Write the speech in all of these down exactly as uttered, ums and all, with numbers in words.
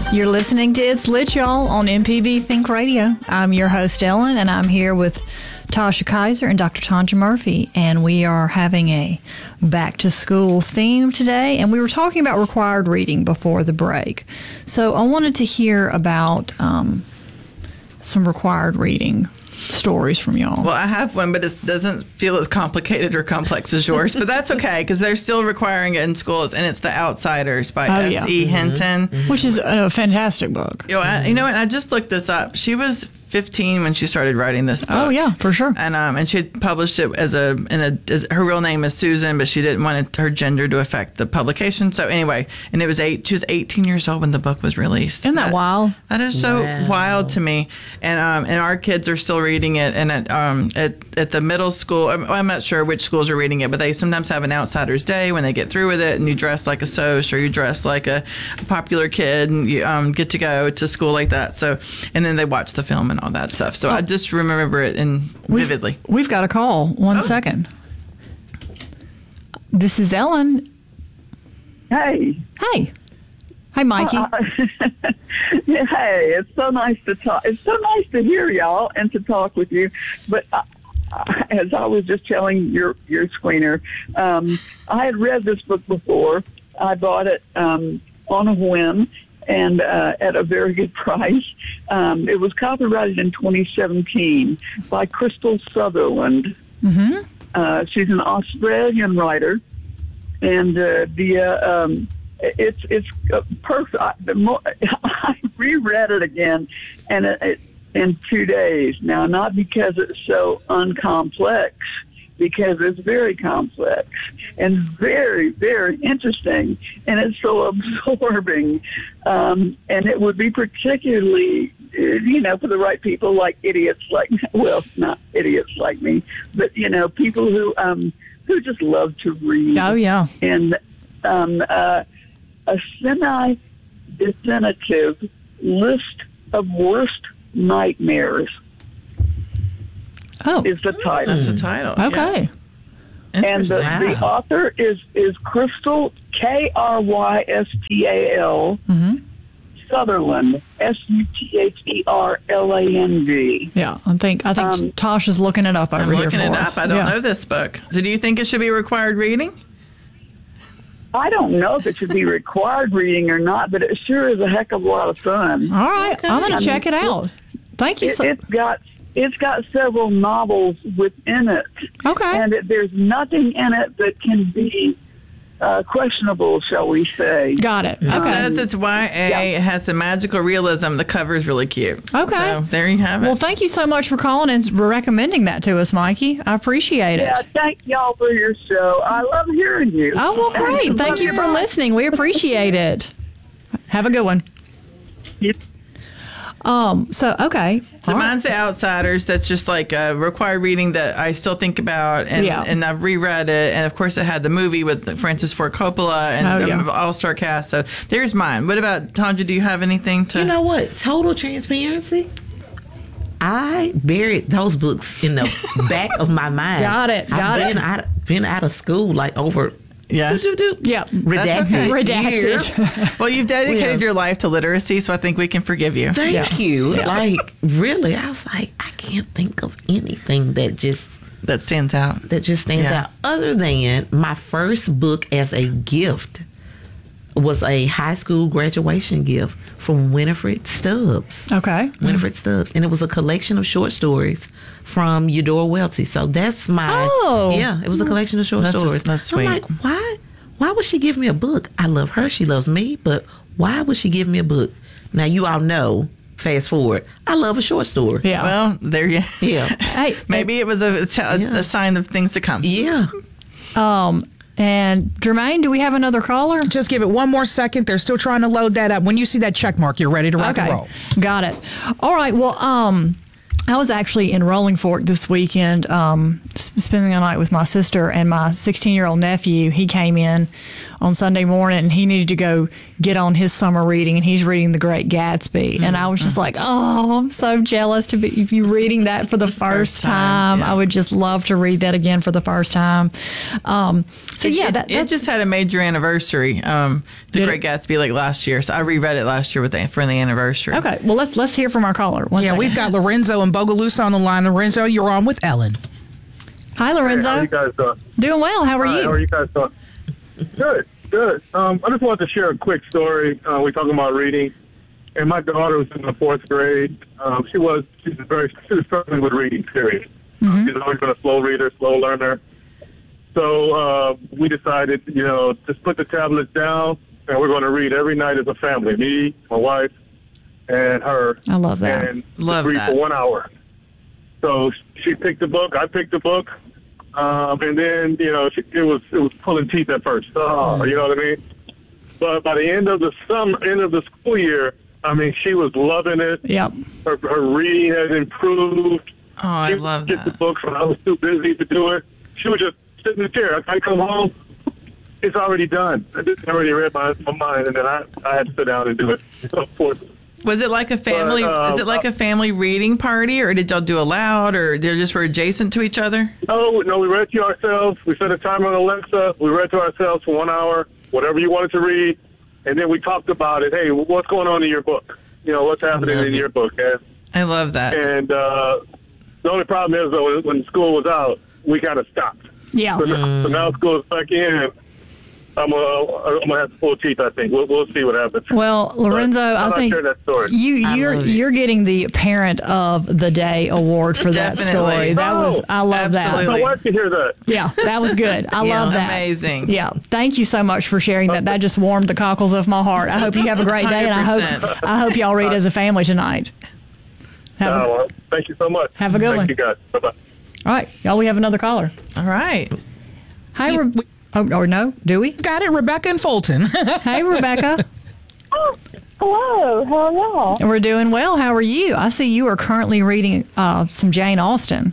You're listening to It's Lit, y'all, on M P B Think Radio. I'm your host, Ellen, and I'm here with Tasha Kaiser and Doctor Tanja Murphy, and we are having a back-to-school theme today, and we were talking about required reading before the break. So I wanted to hear about um, some required reading stories from y'all. Well, I have one, but it doesn't feel as complicated or complex as yours. But that's okay, because they're still requiring it in schools, and it's The Outsiders by Oh, S E. yeah. Hinton. Mm-hmm. Which is a fantastic book. You know, I, you know what? I just looked this up. She was fifteen when she started writing this book. Oh, yeah, for sure. And um, and she had published it as a, in a as, her real name is Susan, but she didn't want it, her gender to affect the publication. So anyway, and it was eight. She was eighteen years old when the book was released. Isn't that, that wild? That is so Wow. wild to me. And um, and our kids are still reading it. And at um at, at the middle school, I'm, I'm not sure which schools are reading it, but they sometimes have an Outsiders Day when they get through with it, and you dress like a soc or you dress like a, a popular kid, and you um, get to go to school like that. So, and then they watch the film and all that stuff. So I just remember it in We've, vividly. We've got a call. One Oh. second. This is Ellen. Hey. Hey. Hi, Mikey. Uh, hey, it's so nice to talk. It's so nice to hear y'all and to talk with you. But uh, uh, as I was just telling your your screener, um, I had read this book before. I bought it um, on a whim and uh, at a very good price. Um, it was copyrighted in twenty seventeen by Crystal Sutherland. Mm-hmm. Uh, she's an Australian writer, and uh, the uh, um, it's it's uh, perfect. I, the more, I reread it again, and it, it, in two days. Now, not because it's so uncomplex, because it's very complex and very, very interesting, and it's so absorbing. Um, and it would be particularly, you know, for the right people, like idiots like, well, not idiots like me, but, you know, people who um, who just love to read. Oh, yeah. And um, uh, a semi-definitive list of worst nightmares Oh, is the title. That's the title. okay. Yeah. And the, Interesting. the author is, is Crystal, K R Y S T A L, Mm-hmm. Sutherland, S U T H E R L A N D. Yeah, I think I think Um, Tosh is looking it up over I'm here looking for it us. up. I don't yeah. know this book. So do you think it should be required reading? I don't know if it should be required reading or not, but it sure is a heck of a lot of fun. All right, I'm going I to check mean, it out. Thank you. It, So, it's got it's got several novels within it, okay. and it, there's nothing in it that can be uh, questionable, shall we say? Got it. It Okay. says it's Y A. Yeah. It has some magical realism. The cover is really cute. Okay. So there you have it. Well, thank you so much for calling and recommending that to us, Mikey. I appreciate it. Yeah, thank y'all for your show. I love hearing you. Oh, well, great. Thank you for listening. We appreciate it. Have a good one. Yep. Um. So, okay. So All right. mine's The Outsiders. That's just like a required reading that I still think about, and Yeah. and I've reread it, and of course it had the movie with Francis Ford Coppola and Oh, the yeah. all-star cast. So there's mine. What about Tanja? Do you have anything to? You know what? Total transparency. I buried those books in the back of my mind. Got it, got I've it. been out, been out of school like over. Yeah. Do, do, do. Yeah. Redacted. okay. years. Redacted. Well, you've dedicated Yeah. your life to literacy, so I think we can forgive you. Thank Yeah. you. Like really, I was like, I can't think of anything that just That stands out. that just stands Yeah. out. Other than my first book as a gift was a high school graduation gift from Winifred Stubbs. Okay. Winifred Stubbs, and it was a collection of short stories from Eudora Welty. So that's my Oh. yeah. It was a collection of short That's stories. that's sweet. I'm like, why? Why would she give me a book? I love her. She loves me. But why would she give me a book? Now you all know. Fast forward. I love a short story. Yeah. Well, there you. Yeah. Hey. Maybe it was a, a, Yeah. a sign of things to come. Yeah. Um. And Jermaine, do we have another caller? Just give it one more second. They're still trying to load that up. When you see that check mark, you're ready to rock and roll. Got it. All right. Well, um, I was actually in Rolling Fork this weekend, um, s- spending the night with my sister and my sixteen-year-old nephew. He came in on Sunday morning, and he needed to go get on his summer reading, and he's reading The Great Gatsby. Mm-hmm. And I was just like, oh, I'm so jealous to be you reading that for the first, first time. time. Yeah. I would just love to read that again for the first time. Um, so, it, yeah. It, that, it just had a major anniversary, um, The Great it? Gatsby, like last year. So I reread it last year with the, for the anniversary. Okay. Well, let's let's hear from our caller. One yeah, second. we've got Lorenzo and Bogalusa on the line. Lorenzo, you're on with Ellen. Hi, Lorenzo. Hey, how are you guys doing? Doing well. How are Hi, you? How are you guys doing? Good, good. Um, I just wanted to share a quick story. Uh, we're talking about reading, and my daughter was in the fourth grade. Um, she was she was very she was struggling with reading. Period. Mm-hmm. She's always been a slow reader, slow learner. So uh, we decided, you know, just put the tablets down, and we're going to read every night as a family. Me, my wife, and her. I love that. And love read that. for one hour. So she picked the book. I picked the book. Um, and then, you know, she, it was it was pulling teeth at first. Oh, you know what I mean? But by the end of the summer, end of the school year, I mean, she was loving it. Yep. Her, her reading has improved. Oh, I she love get that. the books when I was too busy to do it. She would just sit in the chair. I come home, it's already done. I just already read my, my mind, and then I, I had to sit down and do it. So, of course. Was it like a family? But, uh, is it like a family reading party, or did y'all do aloud, or they just were adjacent to each other? No, no, we read to ourselves. We set a timer on Alexa. We read to ourselves for one hour, whatever you wanted to read, and then we talked about it. Hey, what's going on in your book? You know, what's happening in your book? And, I love that. and uh, the only problem is, though, when school was out, we kind of stopped. Yeah. So, now, so now school is back in. I'm gonna, I'm gonna have to pull teeth. I think we'll, we'll see what happens. Well, Lorenzo, But I I'm think not sure that story. you you're love it. you're getting the Parent of the Day award for that Definitely. story. That Oh, was I love absolutely. My wife can hear that. that. Yeah, that was good. I Yeah, love that. amazing. Yeah, thank you so much for sharing that. That just warmed the cockles of my heart. I hope you have a great day, and I one hundred hope percent. I hope y'all read as a family tonight. Have a, Uh, well, thank you so much. Have a good thank one. you guys. Bye bye. all right, y'all. We have another caller. All right. Hi, Re- oh, or no? Do we? Got it, Rebecca and Fulton. Hey, Rebecca. Hello, how are y'all? We're doing well. How are you? I see you are currently reading uh, some Jane Austen.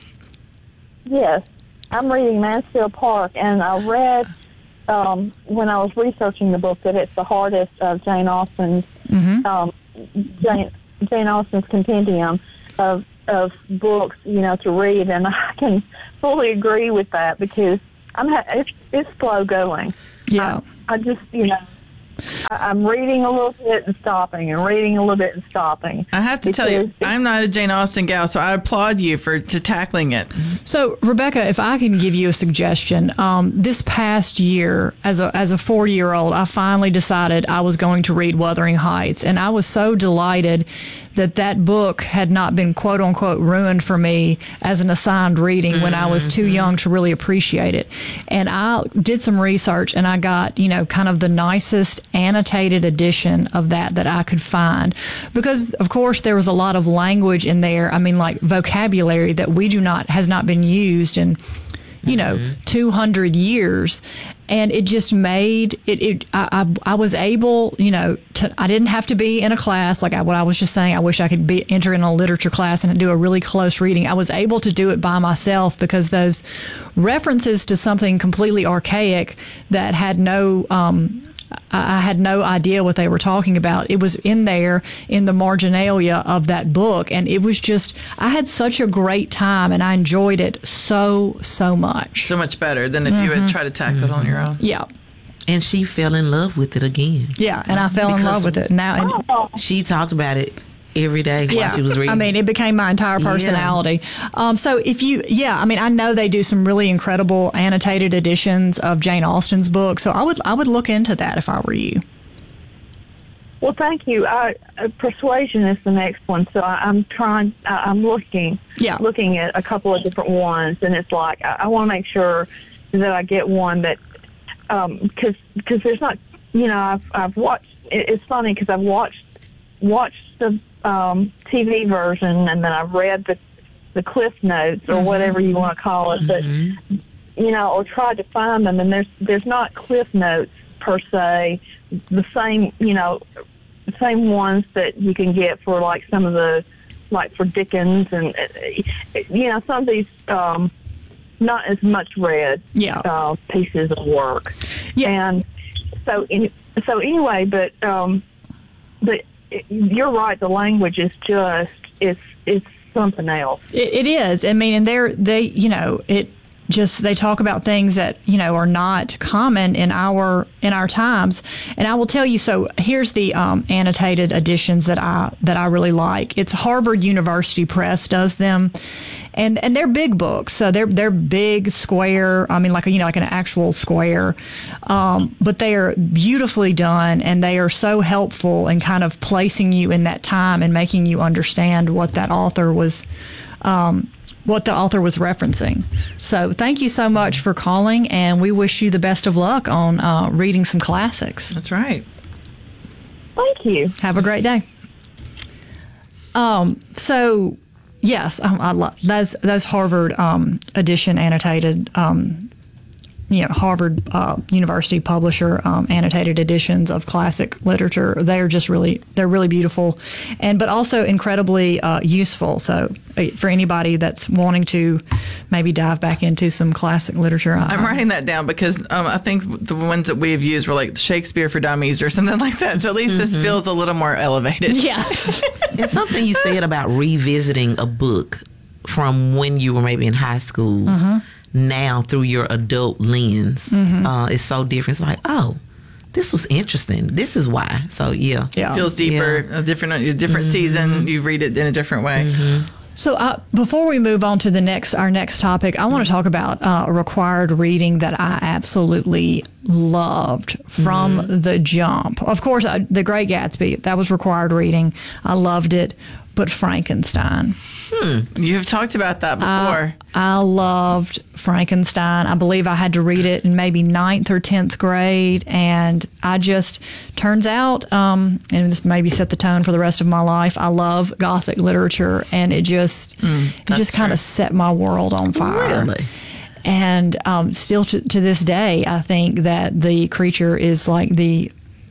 Yes, I'm reading Mansfield Park, and I read um, when I was researching the book that it's the hardest of Jane Austen's Mm-hmm. um, Jane, Jane Austen's compendium of of books, you know, to read, and I can fully agree with that because I'm ha- it's, it's slow going. Yeah. I, I just, you know, I, I'm reading a little bit and stopping, and reading a little bit and stopping. I have to tell you, Because- I'm not a Jane Austen gal, so I applaud you for to tackling it. So, Rebecca, if I can give you a suggestion, um, this past year, as a as a forty year old, I finally decided I was going to read Wuthering Heights, and I was so delighted that that book had not been quote unquote ruined for me as an assigned reading when I was too young to really appreciate it. And I did some research, and I got, you know, kind of the nicest annotated edition of that that I could find, because of course there was a lot of language in there. I mean, like vocabulary that we do not has not been used in, you know, two hundred years. And it just made it, it I, I, I was able, you know, to, I didn't have to be in a class. Like I, what I was just saying, I wish I could be enter in a literature class and do a really close reading. I was able to do it by myself because those references to something completely archaic that had no, um, I had no idea what they were talking about. It was in there in the marginalia of that book. And it was just, I had such a great time and I enjoyed it so, so much. So much better than if you Mm-hmm. had tried to tackle it on your own. Yeah. And she fell in love with it again. Yeah. And I fell in Because- love with it. Now, and, She talked about it every day while yeah, she was reading. I mean, it became my entire personality. Um, so if you, yeah, I mean, I know they do some really incredible annotated editions of Jane Austen's book. So I would, I would look into that if I were you. Well, thank you. I, uh, Persuasion is the next one, so I, I'm trying. I, I'm looking, Yeah. looking at a couple of different ones, and it's like I, I want to make sure that I get one that, because because there's not, you know, I've I've watched. It, it's funny because I've watched watched the um, T V version, and then I've read the the Cliff Notes or whatever you want to call it, but you know, or tried to find them, and there's there's not Cliff Notes per se, the same, you know, same ones that you can get for like some of the, like for Dickens and, uh, you know, some of these um, not as much read Yeah. uh, pieces of work. Yeah. And so in, so anyway, but um, but you're right. The language is just it's it's something else. It, it is. I mean, and they're they you know it just they talk about things that you know are not common in our in our times. And I will tell you. So here's the um, annotated editions that I that I really like. It's Harvard University Press does them. And and they're big books, so they're they're big, square. I mean, like a, you know, like an actual square, um, but they are beautifully done, and they are so helpful in kind of placing you in that time and making you understand what that author was, um, what the author was referencing. So thank you so much for calling, and we wish you the best of luck on uh, reading some classics. That's right. Thank you. Have a great day. Um. So. Yes, um, I love those those Harvard um, edition annotated, um, you know, Harvard uh, University publisher um, annotated editions of classic literature. They are just really they're really beautiful, and but also incredibly uh, useful. So uh, for anybody that's wanting to maybe dive back into some classic literature, I'm writing that down because um, I think the ones that we've used were like Shakespeare for Dummies or something like that. So at least this feels a little more elevated. Yes. It's something you said about revisiting a book from when you were maybe in high school Mm-hmm. now through your adult lens. Uh, it's so different. It's like, oh, this was interesting. This is why. So, yeah. Yeah. Feels deeper, a different, a different season. You read it in a different way. So uh, before we move on to the next our next topic, I want to talk about uh, a required reading that I absolutely loved from the jump. Of course, I, The Great Gatsby, that was required reading. I loved it. But Frankenstein. You've talked about that before. I loved Frankenstein. I believe I had to read it in maybe ninth or tenth grade, and I just turns out, um, and this maybe set the tone for the rest of my life. I love Gothic literature, and it just it just kind of set my world on fire. Really? And um, still to, to this day, I think that the creature is like the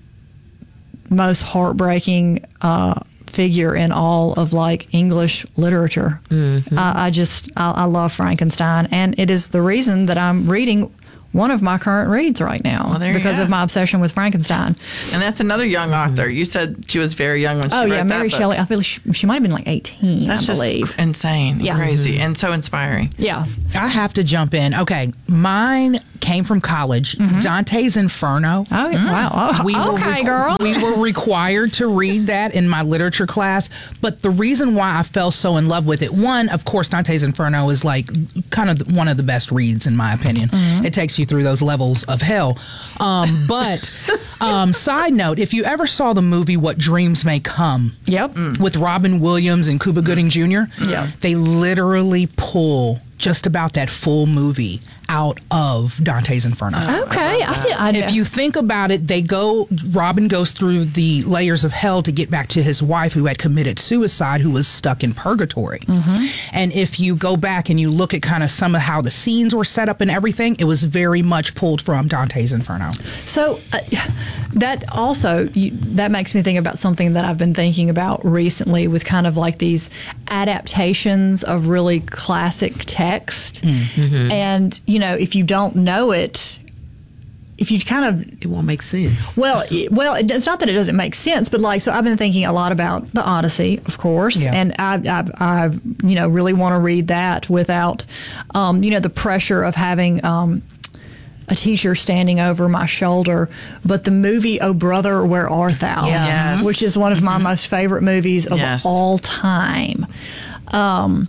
most heartbreaking uh, figure in all of like English literature. Mm-hmm. I, I just I, I love Frankenstein, and it is the reason that I'm reading one of my current reads right now Well, there you because go. of my obsession with Frankenstein. And that's another young author. You said she was very young when she Oh wrote yeah, Mary that book. Shelley. I feel she, she might have been like eighteen. That's I believe. just insane, Yeah. crazy, and so inspiring. Yeah. I have to jump in. Okay, mine came from college. Dante's Inferno. Oh yeah. Wow. Oh, We were okay, requ- girl. We were required to read that in my literature class. But the reason why I fell so in love with it, one, of course, Dante's Inferno is like kind of one of the best reads in my opinion. It takes you through those levels of hell. Um, but um, side note, if you ever saw the movie What Dreams May Come, Yep. with Robin Williams and Cuba Gooding Junior, Yeah. they literally pull just about that full movie out of Dante's Inferno. Okay. I did. I, If you think about it, they go, Robin goes through the layers of hell to get back to his wife who had committed suicide, who was stuck in purgatory. And if you go back and you look at kind of some of how the scenes were set up and everything, it was very much pulled from Dante's Inferno. So uh, that also you, that makes me think about something that I've been thinking about recently with kind of like these adaptations of really classic text. And you know, if you don't know it, if you kind of It won't make sense. well, it- well, it- it's not that it doesn't make sense, but like, so I've been thinking a lot about the Odyssey, of course, Yeah. and I, I, I, you know, really want to read that without, um, you know, the pressure of having um, a teacher standing over my shoulder. But the movie "Oh Brother, Where Art Thou," Yes. which is one of my most favorite movies of Yes. all time. Um,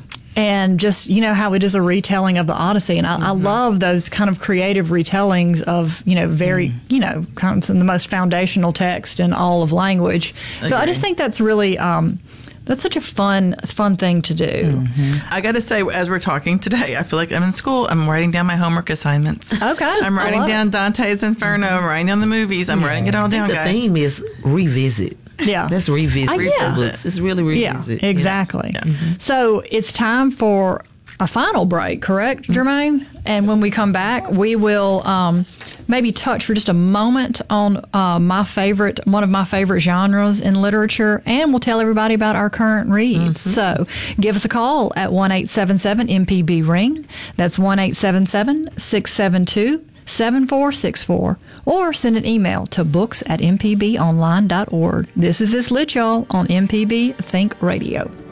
and just, you know, how it is a retelling of the Odyssey. And I, I love those kind of creative retellings of, you know, very, you know, kind of some of the most foundational text in all of language. So I just think that's really, um, that's such a fun, fun thing to do. I got to say, as we're talking today, I feel like I'm in school. I'm writing down my homework assignments. Okay. I'm I writing love down Dante's Inferno. I'm writing down the movies. I'm writing it all down, The guys. theme is revisit. Yeah. Let's revisit Uh, yeah. the books. It's really Yeah, revisit. exactly. So it's time for a final break, correct, Jermaine? And when we come back, we will um, maybe touch for just a moment on uh, my favorite, one of my favorite genres in literature, and we'll tell everybody about our current reads. Mm-hmm. So give us a call at one eight seven seven M P B ring. That's one eight seven seven, six seven two, seven four six four, or send an email to books at m p b online dot org. This is This Lit Y'all on M P B Think Radio.